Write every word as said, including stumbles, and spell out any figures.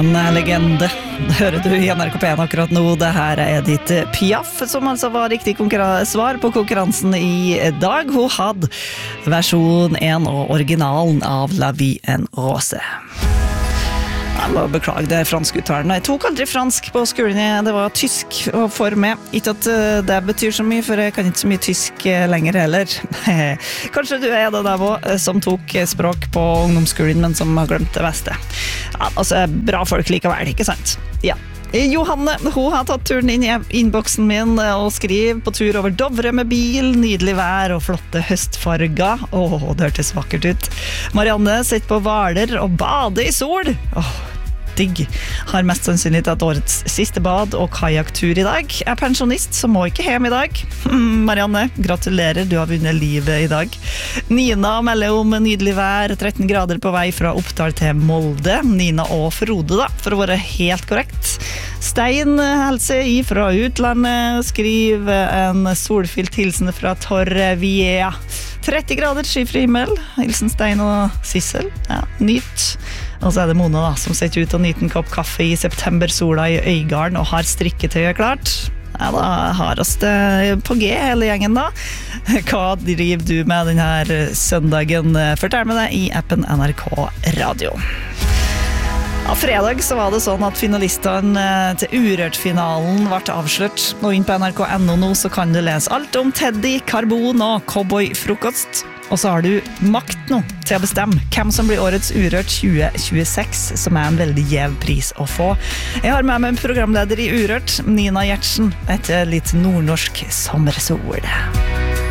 En legende, det hører du i N R K P en akkurat nå. Det her er Edith Piaf, som altså var riktig svar på konkurransen i dag. Hun hadde versjon en og originalen av La Vie en Rose. Jeg må beklage det franske uttalen. Jeg tok aldri fransk på skolen, det var tysk for meg. Ikke at det betyr så mye, for jeg kan ikke så mye tysk lenger heller. Kanskje du er det der også, som tok språk på ungdomsskolen, men som har glemt det beste. Ja, altså, bra folk likevel, ikke sant? Ja. Johanne, hun har tatt turen inn i innboksen min og skriver på tur over Dovre med bil, nydelig vær og flotte høstfarger. Åh, det hørtes vakkert ut. Marianne sitter på Hvaler og bader i sol. Åh, digg. Har mest sannsynlig tatt årets siste bad og kajaktur i dag. Er pensjonist, så må ikke hjem i dag. Marianne, gratulerer, du har vunnet livet i dag. Nina melder om nydelig vær, tretten grader på vei fra Oppdal til Molde. Nina og Frode da, for å være helt korrekt. Stein helse i fra utlandet, skriver en solfylt hilsen fra Torrevieja. tretti grader skyfri himmel, hilsen Stein og Sissel. Ja, nyt. Og så er det Mona da, som setter ut og nyter en kopp kaffe i septembersola i Øygarden og har strikketøyet klart. Ja, da har oss det på G hele gjengen da. Hva driver du med denne søndagen? Fortell med deg i appen N R K Radio. Ja, fredag så var det sånn at finalistene til Urørt-finalen ble avslørt. Og inn på N R K punktum N O nå så kan du lese alt om Teddy, Karbon og Cowboy-frokost. Og så har du makt nå til å bestemme hvem som blir årets Urørt tjue tjueseks, som er en veldig gjev pris å få. Jeg har med meg en programleder i Urørt, Nina Gjertsen, etter litt nordnorsk sommersol.